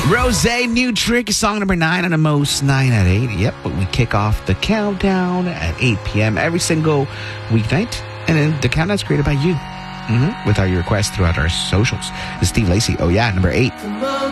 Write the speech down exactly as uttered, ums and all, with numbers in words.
Rose, New Trick, song number nine on the most nine at eight. Yep, but we kick off the countdown at eight p.m. every single weeknight. And then the countdown's created by you mm-hmm. with our requests throughout our socials. This is Steve Lacy. Oh, yeah, number eight.